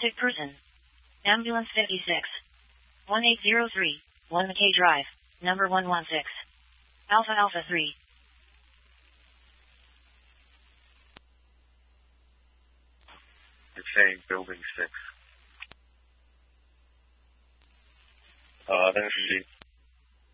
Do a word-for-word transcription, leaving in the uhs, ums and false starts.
Sick person. Ambulance fifty-six. one eight zero three, one McKay Drive, number one one six. Alpha Alpha three. It's saying building six. Uh, then she